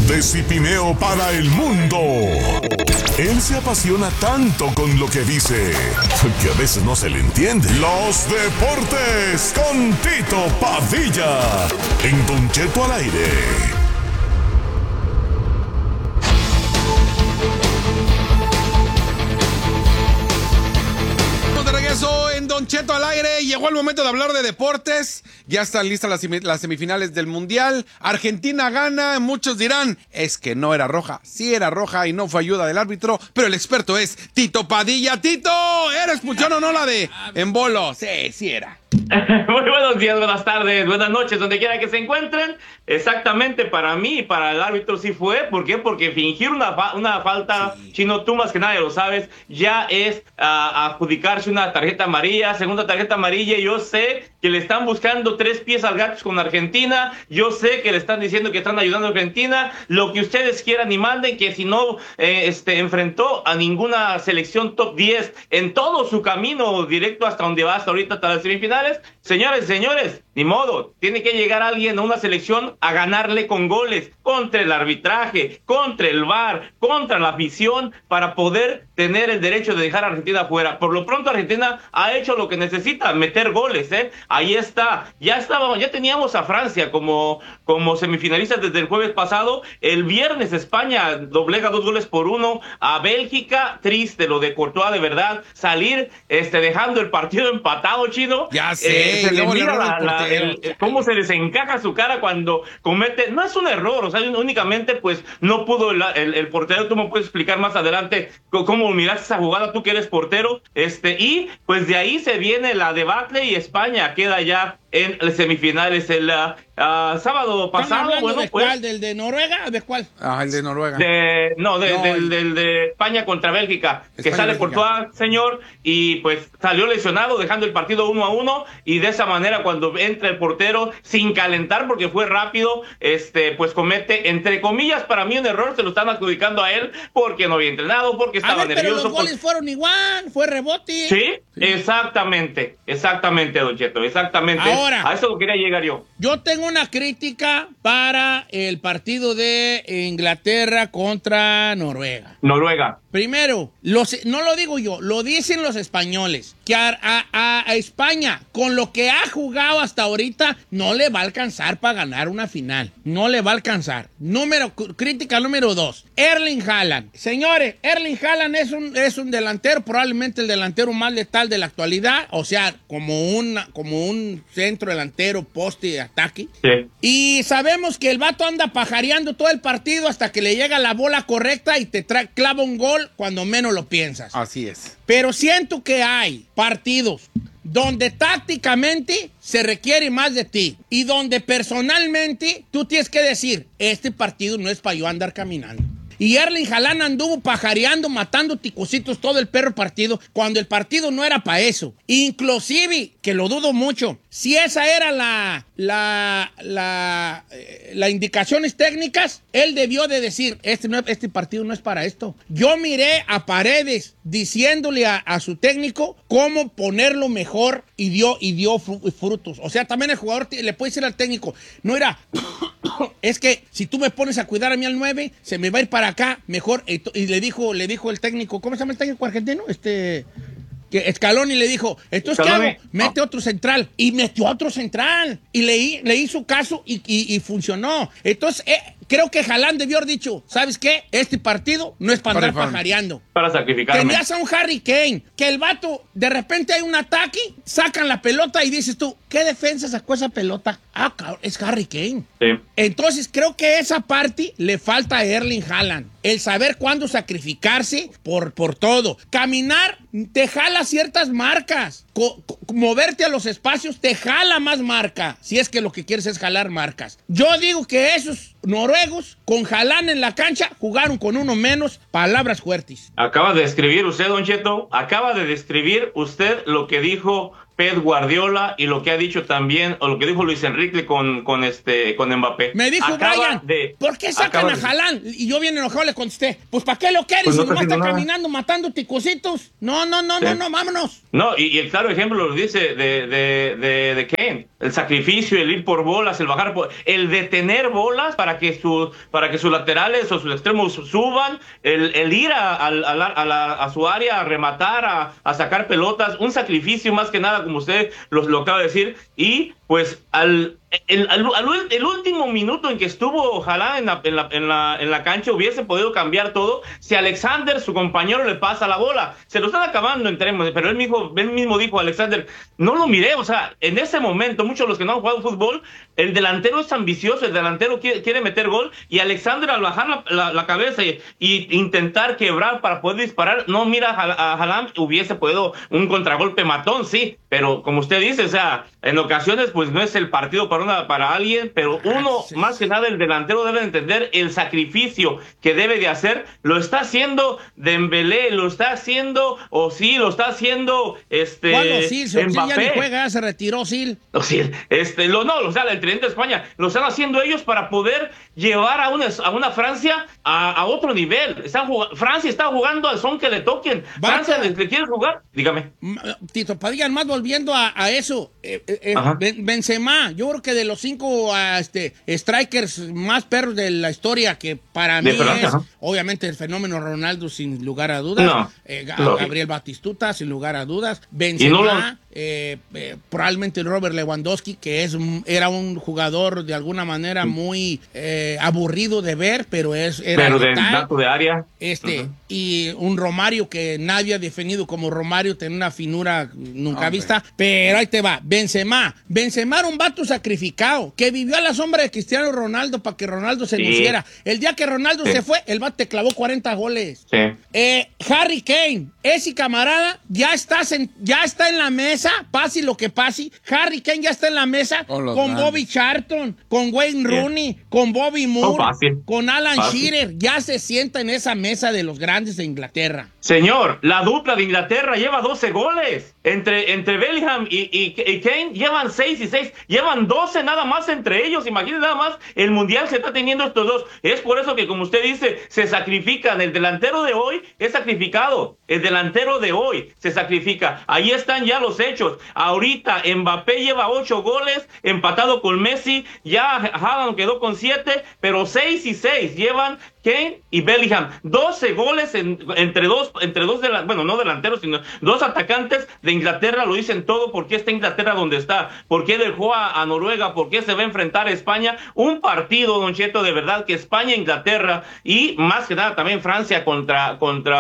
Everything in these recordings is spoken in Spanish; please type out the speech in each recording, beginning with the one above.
de Cipineo para el mundo. Él se apasiona tanto con lo que dice que a veces no se le entiende. Los deportes con Tito Padilla en Don Cheto al aire. En Don Cheto al aire, llegó el momento de hablar de deportes. Ya están listas las semifinales del Mundial. Argentina gana, muchos dirán, es que no era roja. Sí era roja y no fue ayuda del árbitro, pero el experto es Tito Padilla. Tito, ¿era expulsión o no la de en bolo? Sí era. Muy buenos días, buenas tardes, buenas noches, donde quiera que se encuentren. Exactamente, para mí y para el árbitro sí fue. ¿Por qué? Porque fingir una falta, sí. Chino, tú más que nadie lo sabes, ya es adjudicarse una tarjeta amarilla, segunda tarjeta amarilla. Yo sé que le están buscando 3 pies al gato con Argentina. Yo sé que le están diciendo que están ayudando a Argentina. Lo que ustedes quieran y manden, que si no enfrentó a ninguna selección top 10 en todo su camino directo hasta donde va hasta ahorita, hasta las semifinales. Señores, ni modo, tiene que llegar alguien a una selección a ganarle con goles, contra el arbitraje, contra el VAR, contra la afición, para poder tener el derecho de dejar a Argentina afuera. Por lo pronto Argentina ha hecho lo que necesita, meter goles, ahí está, ya teníamos a Francia como semifinalistas desde el jueves pasado. El viernes España doblega 2-1 a Bélgica. Triste lo de Courtois, de verdad, salir dejando el partido empatado, Chino. Ya sé, se le mira cómo se les encaja su cara cuando comete, no es un error, o sea, únicamente pues no pudo el portero. Tú me puedes explicar más adelante cómo miraste esa jugada, tú que eres portero, y pues de ahí se viene la debacle y España queda ya en las semifinales el sábado pasado. Bueno, ¿de cuál? ¿Del de Noruega? ¿De cuál? El de Noruega. Del de España contra Bélgica, que sale Courtois, señor, y pues salió lesionado, dejando el partido 1-1, y de esa manera cuando entra el portero, sin calentar, porque fue rápido, pues comete, entre comillas, para mí un error. Se lo están adjudicando a él, porque no había entrenado, porque estaba nervioso. Pero los goles fueron igual, fue rebote. Sí, exactamente, Don Cheto, exactamente. Ahora, a eso lo quería llegar yo. Yo tengo una crítica para el partido de Inglaterra contra Noruega. Primero, no lo digo yo, lo dicen los españoles, que a España, con lo que ha jugado hasta ahorita, no le va a alcanzar para ganar una final. No le va a alcanzar. Crítica número 2. Erling Haaland. Señores, Erling Haaland es un delantero, probablemente el delantero más letal de la actualidad. O sea, como un centro delantero, poste de ataque. Sí. Y sabemos que el vato anda pajareando todo el partido hasta que le llega la bola correcta y te clava un gol cuando menos lo piensas. Así es. Pero siento que hay partidos donde tácticamente se requiere más de ti y donde personalmente tú tienes que decir, este partido no es para yo andar caminando. Y Erling Haaland anduvo pajareando, matando ticositos todo el perro partido, cuando el partido no era para eso. Inclusive, que lo dudo mucho, si esa era las indicaciones técnicas, él debió de decir, este partido no es para esto. Yo miré a Paredes diciéndole a su técnico cómo ponerlo mejor y dio frutos. O sea, también el jugador le puede decir al técnico, no era... Es que si tú me pones a cuidar a mí al 9, se me va a ir para acá mejor. Y le dijo el técnico, ¿cómo se llama el técnico argentino? Que Scaloni le dijo, entonces ¿qué hago? Mete otro central. Y metió otro central. Y le hizo caso y funcionó. Entonces, creo que Haaland debió haber dicho, ¿sabes qué? Este partido no es para andar pajareando. Para sacrificarme. Tenías a un Harry Kane, que el vato, de repente hay un ataque, sacan la pelota y dices tú, ¿qué defensa sacó esa pelota? Cabrón, es Harry Kane. Sí. Entonces, creo que esa parte le falta a Erling Haaland. El saber cuándo sacrificarse por todo. Caminar te jala ciertas marcas. Moverte a los espacios te jala más marca. Si es que lo que quieres es jalar marcas. Yo digo que esos noruegos, con Haaland en la cancha, jugaron con uno menos. Palabras fuertes. Acaba de describir usted, Don Cheto, lo que dijo Pep Guardiola y lo que ha dicho también, o lo que dijo Luis Enrique con Mbappé. Me dijo Brian, ¿por qué sacan a Haaland? Y yo bien enojado le contesté, pues ¿para qué lo quieres? Pues no si nomás está nada. caminando matando ticositos. No, vámonos. No, y el claro ejemplo lo dice de Kane. El sacrificio, el ir por bolas, el bajar el detener bolas para que sus laterales o sus extremos suban, el ir a su área a rematar, a sacar pelotas, un sacrificio más que nada, como usted lo acaba de decir, y pues el último minuto en que estuvo Haaland en la cancha hubiese podido cambiar todo si Alexander, su compañero, le pasa la bola. Se lo están acabando en términos, pero él mismo dijo, Alexander, no lo miré, o sea, en ese momento, muchos de los que no han jugado fútbol, el delantero es ambicioso, el delantero quiere meter gol, y Alexander al bajar la cabeza y intentar quebrar para poder disparar, no mira a Haaland, hubiese podido un contragolpe matón, sí, pero como usted dice, o sea, en ocasiones pues no es el partido para alguien, pero uno, más que nada el delantero debe entender el sacrificio que debe de hacer. Lo está haciendo Dembélé, lo está haciendo Özil, lo está haciendo ¿Cuál Özil? Mbappé. Ya ni juega, se retiró Özil. Özil, o sea, el tridente de España, lo están haciendo ellos para poder llevar a una Francia a otro nivel. Francia está jugando al son que le toquen. Francia le quiere jugar, dígame. Tito Padilla, más volviendo a eso, Benzema, yo creo que de los 5 strikers más perros de la historia, que para mí es, obviamente, el fenómeno Ronaldo, sin lugar a dudas, Gabriel Batistuta, sin lugar a dudas, Benzema, probablemente Robert Lewandowski, que era un jugador de alguna manera muy aburrido de ver, pero era de dato de área. Y un Romario que nadie ha definido como Romario, tiene una finura nunca vista, pero ahí te va, Benzema era un vato sacrificado, que vivió a la sombra de Cristiano Ronaldo para que Ronaldo se luciera. El día que Ronaldo se fue, el vato te clavó 40 goles. Harry Kane, ese camarada ya está en la mesa, pase lo que pase. Harry Kane ya está en la mesa con Bobby Charlton, con Wayne Rooney, con Bobby Moore, con Alan Shearer. Ya se sienta en esa mesa de los grandes de Inglaterra. Señor, la dupla de Inglaterra lleva 12 goles. Entre Bellingham y Kane llevan 6 y 6. Llevan 12 nada más entre ellos. Imagínense nada más el mundial se está teniendo estos dos. Es por eso que, como usted dice, se sacrifican. El delantero de hoy es sacrificado. El delantero de hoy se sacrifica. Ahí están ya los hechos. Ahorita Mbappé lleva 8 goles, empatado con Messi. Ya Haaland quedó con 7, pero 6 y 6 llevan Kane y Bellingham. 12 goles entre dos no delanteros, sino dos atacantes de Inglaterra. Lo dicen todo. ¿Por qué está Inglaterra donde está? ¿Por qué dejó a Noruega? ¿Por qué se va a enfrentar a España? Un partido, Don Cheto, de verdad, que España, Inglaterra y más que nada también Francia contra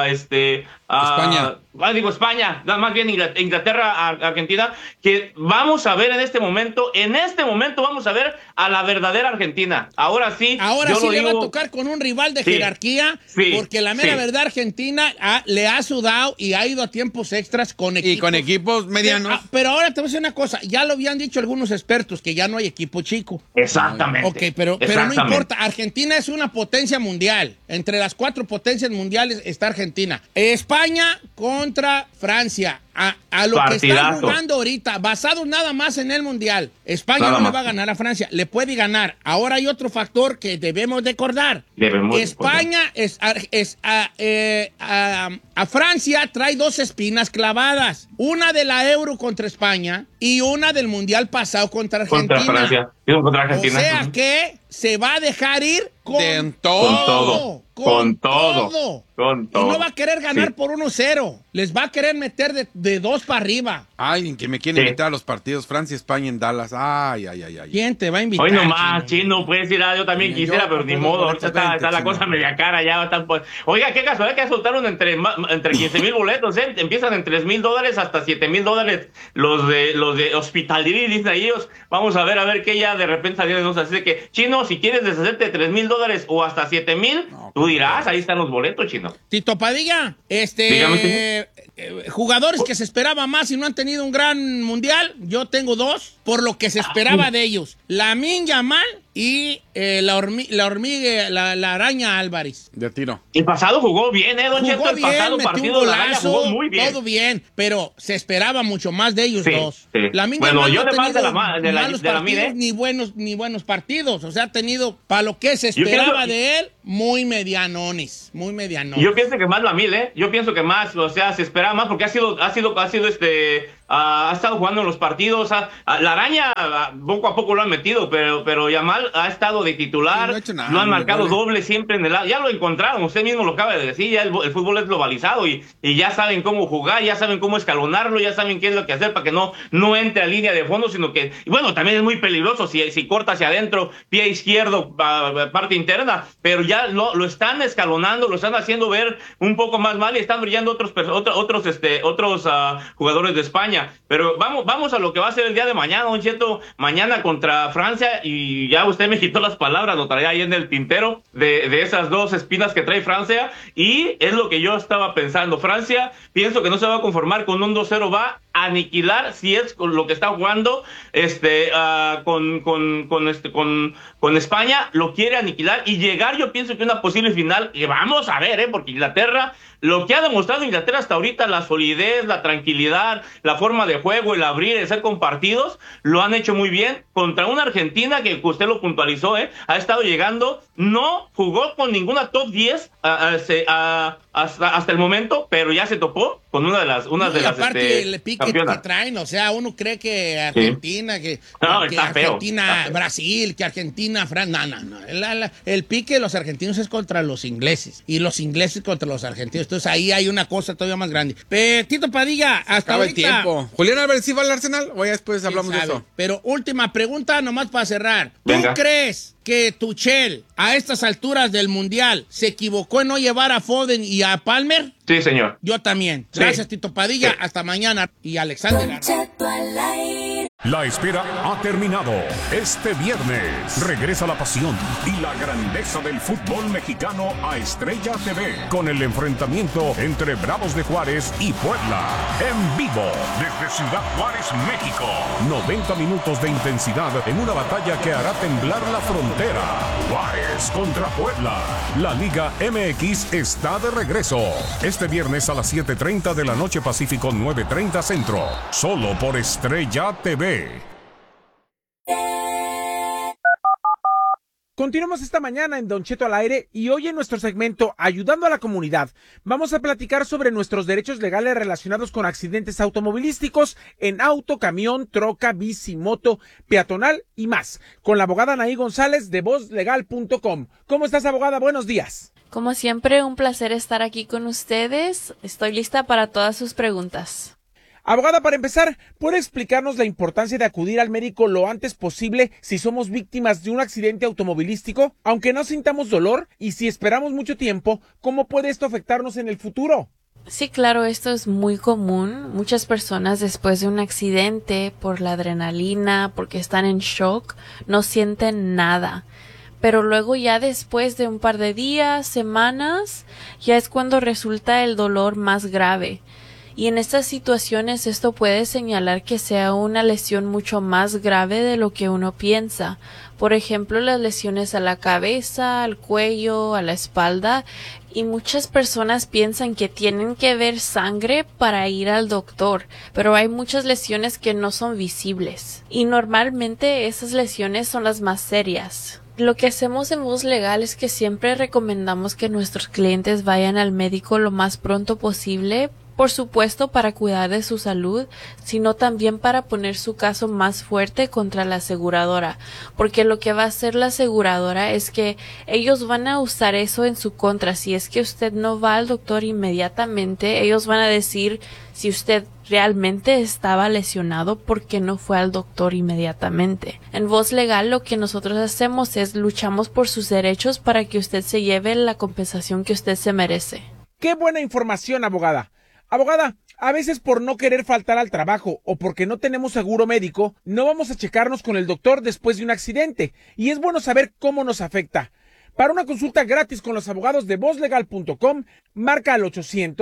España. España, más bien Inglaterra, Argentina, que vamos a ver en este momento vamos a ver a la verdadera Argentina. Ahora sí le va a tocar con un rival de jerarquía, porque la mera verdad, Argentina le ha sudado y ha ido a tiempos extras con equipos. Y con equipos medianos. Pero ahora te voy a decir una cosa, ya lo habían dicho algunos expertos, que ya no hay equipo chico. Exactamente. Ok, pero no importa, Argentina es una potencia mundial. Entre las 4 potencias mundiales está Argentina. España contra Francia. A lo que están jugando ahorita, basado nada más en el Mundial, España no le va a ganar a Francia, le puede ganar. Ahora hay otro factor que debemos recordar. España a Francia trae 2 espinas clavadas, una de la Euro contra España y una del Mundial pasado contra Argentina. Contra Francia. O sea que se va a dejar ir con todo. Y no va a querer ganar por 1-0. Les va a querer meter de 2 para arriba. Ay, que me quieren invitar a los partidos Francia, España en Dallas. Ay. ¿Quién te va a invitar? Hoy nomás, Chino, puedes ir yo también quisiera, pero ni modo. Ahorita está la cosa media cara ya. Oiga, qué casualidad que soltaron entre 15,000 boletos, ¿eh? Empiezan en $3,000 hasta $7,000 los de Hospitality, dicen ellos. Vamos a ver qué ya de repente salieron de dos. Así que, Chino, si quieres deshacerte de $3,000 o hasta 7,000, tú dirás, ahí están los boletos, Chino. Tito Padilla, Dígame, jugadores que se esperaba más y no han tenido un gran mundial, yo tengo 2, por lo que se esperaba de ellos. Lamine Yamal y la araña Álvarez. De tiro. El pasado jugó bien, Don Cheto. El pasado metió partido un de la Araña golazo, jugó muy bien. todo bien, pero se esperaba mucho más de ellos dos. Sí. Lamine Bueno, Yamal yo no ha además tenido de malos la partidos ni buenos partidos. O sea, ha tenido, para lo que se esperaba de él, muy medianones. Yo pienso que más Lamine, Yo pienso que más, o sea, se esperaba más porque ha estado jugando en los partidos. La Araña poco a poco lo han metido, pero Yamal ha estado de titular. No ha hecho nada, lo han marcado vale. doble siempre en el lado. Ya lo encontraron, usted mismo lo acaba de decir. Ya el fútbol es globalizado y ya saben cómo jugar, ya saben cómo escalonarlo, ya saben qué es lo que hacer para que no entre a línea de fondo, sino que, y bueno, también es muy peligroso si corta hacia adentro, pie izquierdo, parte interna, pero ya lo están escalonando, lo están haciendo ver un poco más mal y están brillando otros jugadores de España. Pero vamos a lo que va a ser el día de mañana, Don Cheto. Mañana contra Francia, y ya usted me quitó las palabras, lo traía ahí en el tintero de esas dos espinas que trae Francia, y es lo que yo estaba pensando. Francia, pienso que no se va a conformar con un 2-0, va a aniquilar, si es con lo que está jugando con España, lo quiere aniquilar y llegar, yo pienso que una posible final, y vamos a ver, porque Inglaterra, lo que ha demostrado Inglaterra hasta ahorita, la solidez, la tranquilidad, la forma de juego, el abrir, el ser compartidos, lo han hecho muy bien contra una Argentina que usted lo puntualizó, ha estado llegando, no jugó con ninguna top 10 hasta el momento, pero ya se topó con una de las aparte el pique campeonas. que traen, o sea, uno cree que Argentina, que Argentina, Brasil, que Argentina, Francia, no. El pique de los argentinos es contra los ingleses y los ingleses contra los argentinos. Entonces ahí hay una cosa todavía más grande. Tito Padilla, hasta Acaba el ahorita. tiempo. Julián Álvarez, ¿sí va al Arsenal? O ya después hablamos de eso. Pero última pregunta, nomás para cerrar. Venga. ¿Tú crees que Tuchel, a estas alturas del Mundial, se equivocó en no llevar a Foden y a Palmer? Sí, señor. Yo también. Sí. Gracias, Tito Padilla. Sí. Hasta mañana. Y Alexander. La espera ha terminado. Este viernes regresa la pasión y la grandeza del fútbol mexicano a Estrella TV con el enfrentamiento entre Bravos de Juárez y Puebla. En vivo desde Ciudad Juárez, México. 90 minutos de intensidad en una batalla que hará temblar la frontera. Juárez contra Puebla. La Liga MX está de regreso. Este viernes a las 7:30 de la noche Pacífico, 9:30 Centro. Solo por Estrella TV. Continuamos esta mañana en Don Cheto al aire y hoy en nuestro segmento Ayudando a la Comunidad vamos a platicar sobre nuestros derechos legales relacionados con accidentes automovilísticos en auto, camión, troca, bici, moto, peatonal y más, con la abogada Anaí González de vozlegal.com. ¿Cómo estás, abogada? Buenos días. Como siempre, un placer estar aquí con ustedes. Estoy lista para todas sus preguntas. Abogada, para empezar, ¿puede explicarnos la importancia de acudir al médico lo antes posible si somos víctimas de un accidente automovilístico? Aunque no sintamos dolor y si esperamos mucho tiempo, ¿cómo puede esto afectarnos en el futuro? Sí, claro, esto es muy común. Muchas personas después de un accidente, por la adrenalina, porque están en shock, no sienten nada. Pero luego ya después de un par de días, semanas, ya es cuando resulta el dolor más grave. Y en estas situaciones esto puede señalar que sea una lesión mucho más grave de lo que uno piensa. Por ejemplo, las lesiones a la cabeza, al cuello, a la espalda. Y muchas personas piensan que tienen que ver sangre para ir al doctor, pero hay muchas lesiones que no son visibles. Y normalmente esas lesiones son las más serias. Lo que hacemos en Voz Legal es que siempre recomendamos que nuestros clientes vayan al médico lo más pronto posible, por supuesto para cuidar de su salud, sino también para poner su caso más fuerte contra la aseguradora, porque lo que va a hacer la aseguradora es que ellos van a usar eso en su contra. Si es que usted no va al doctor inmediatamente, ellos van a decir si usted realmente estaba lesionado, ¿por qué no fue al doctor inmediatamente? En Voz Legal lo que nosotros hacemos es luchamos por sus derechos para que usted se lleve la compensación que usted se merece. ¡Qué buena información, abogada! Abogada, a veces por no querer faltar al trabajo o porque no tenemos seguro médico, no vamos a checarnos con el doctor después de un accidente, y es bueno saber cómo nos afecta. Para una consulta gratis con los abogados de vozlegal.com, marca al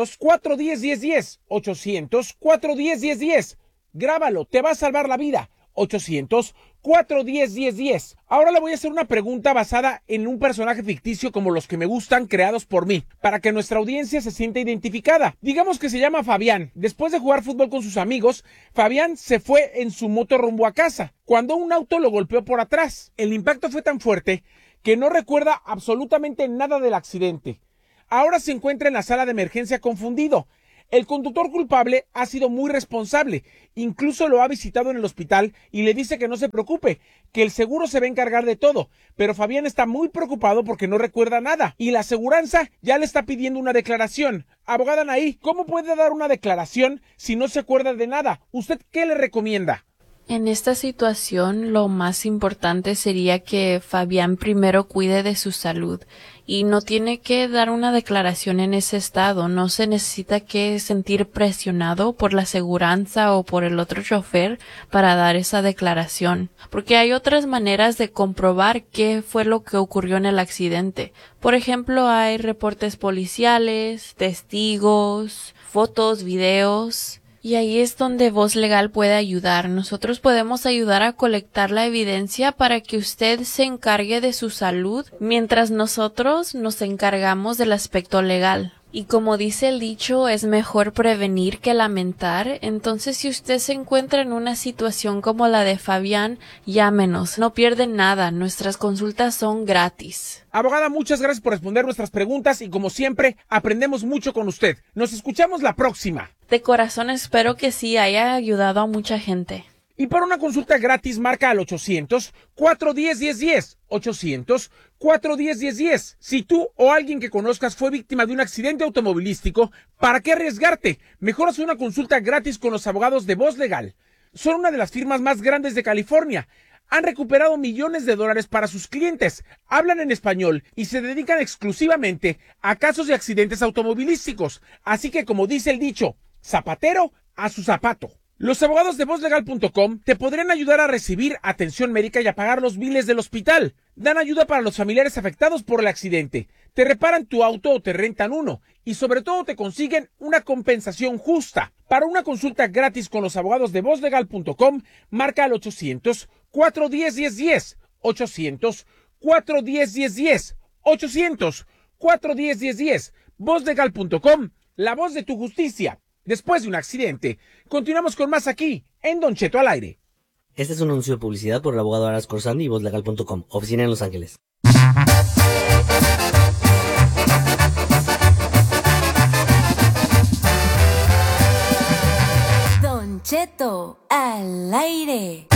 800-410-1010, 800-410-1010. Grábalo, te va a salvar la vida. 800-410-1010. Ahora le voy a hacer una pregunta basada en un personaje ficticio como los que me gustan, creados por mí, para que nuestra audiencia se sienta identificada. Digamos que se llama Fabián. Después de jugar fútbol con sus amigos, Fabián se fue en su moto rumbo a casa, cuando un auto lo golpeó por atrás. El impacto fue tan fuerte que no recuerda absolutamente nada del accidente. Ahora se encuentra en la sala de emergencia confundido. El conductor culpable ha sido muy responsable, incluso lo ha visitado en el hospital y le dice que no se preocupe, que el seguro se va a encargar de todo, pero Fabián está muy preocupado porque no recuerda nada y la aseguranza ya le está pidiendo una declaración. Abogada Anaí, ¿cómo puede dar una declaración si no se acuerda de nada? ¿Usted qué le recomienda? En esta situación, lo más importante sería que Fabián primero cuide de su salud y no tiene que dar una declaración en ese estado. No se necesita que sentir presionado por la aseguranza o por el otro chofer para dar esa declaración, porque hay otras maneras de comprobar qué fue lo que ocurrió en el accidente. Por ejemplo, hay reportes policiales, testigos, fotos, videos. Y ahí es donde Voz Legal puede ayudar. Nosotros podemos ayudar a colectar la evidencia para que usted se encargue de su salud, mientras nosotros nos encargamos del aspecto legal. Y como dice el dicho, es mejor prevenir que lamentar. Entonces, si usted se encuentra en una situación como la de Fabián, llámenos. No pierde nada. Nuestras consultas son gratis. Abogada, muchas gracias por responder nuestras preguntas y como siempre, aprendemos mucho con usted. Nos escuchamos la próxima. De corazón espero que sí haya ayudado a mucha gente. Y para una consulta gratis, marca al 800-410-1010. 800-410-1010. Si tú o alguien que conozcas fue víctima de un accidente automovilístico, ¿para qué arriesgarte? Mejor haz una consulta gratis con los abogados de Voz Legal. Son una de las firmas más grandes de California. Han recuperado millones de dólares para sus clientes, hablan en español y se dedican exclusivamente a casos de accidentes automovilísticos. Así que, como dice el dicho, zapatero a su zapato. Los abogados de VozLegal.com te podrían ayudar a recibir atención médica y a pagar los biles del hospital. Dan ayuda para los familiares afectados por el accidente. Te reparan tu auto o te rentan uno. Y sobre todo te consiguen una compensación justa. Para una consulta gratis con los abogados de VozLegal.com, marca al 800-410-1010. 800-410-1010. 800-410-1010. VozLegal.com, la voz de tu justicia. Después de un accidente, continuamos con más aquí, en Don Cheto al aire. Este es un anuncio de publicidad por el abogado Aras Corsandi y VozLegal.com, oficina en Los Ángeles. Don Cheto al aire.